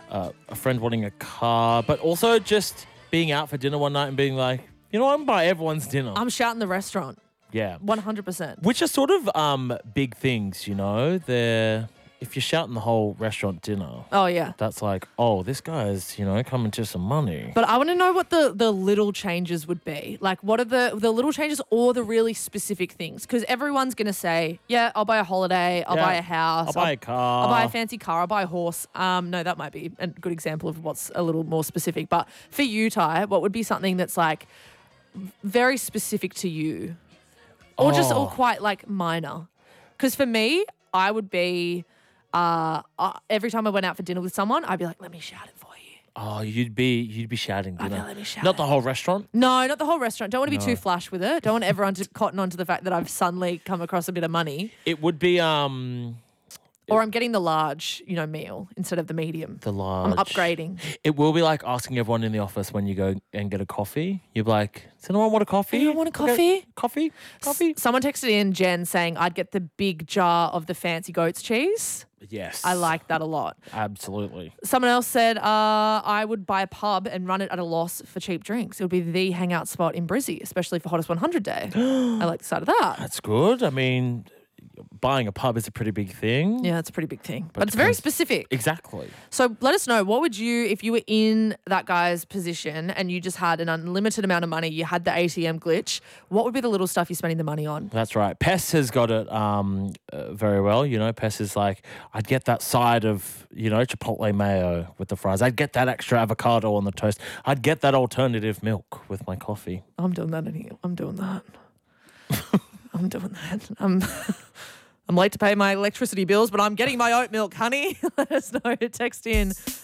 a friend wanting a car, but also just being out for dinner one night and being like, you know, I'm buy everyone's dinner. I'm shouting the restaurant. Yeah. 100%. Which are sort of big things, you know. If you're shouting the whole restaurant dinner, Oh, yeah. that's like, oh, this guy's, you know, coming to some money. But I want to know what the little changes would be. Like, what are the little changes or the really specific things? Because everyone's going to say, yeah, I'll buy a holiday, I'll buy a house. I'll buy a car. I'll buy a fancy car, I'll buy a horse. No, that might be a good example of what's a little more specific. But for you, Ty, what would be something that's like very specific to you? Or just all quite like minor? Because for me, I would be... every time I went out for dinner with someone, I'd be like, let me shout it for you. Oh, you'd be shouting dinner. I'd be like, let me shout Not it. the whole restaurant? No, not the whole restaurant. Don't want to be too flash with it. Don't want everyone to cotton on to the fact that I've suddenly come across a bit of money. It would be Or I'm getting the large, meal instead of the medium. the large. I'm upgrading. It will be like asking everyone in the office when you go and get a coffee. You're like, does anyone want a coffee? Anyone want a Okay, coffee? Coffee? Someone texted in, Jen, saying I'd get the big jar of the fancy goat's cheese. Yes. I like that a lot. Absolutely. Someone else said I would buy a pub and run it at a loss for cheap drinks. It would be the hangout spot in Brizzy, especially for Hottest 100 Day. I like the side of that. That's good. I mean, buying a pub is a pretty big thing. Yeah, it's a pretty big thing. But it's very specific. Exactly. So let us know, what would you, if you were in that guy's position and you just had an unlimited amount of money, you had the ATM glitch, what would be the little stuff you're spending the money on? That's right. Pest has got it very well. You know, Pest is like, I'd get that side of, Chipotle mayo with the fries. I'd get that extra avocado on the toast. I'd get that alternative milk with my coffee. I'm doing that in here. I'm doing that. I'm doing that. I'm late to pay my electricity bills, but I'm getting my oat milk, honey. Let us know. Text in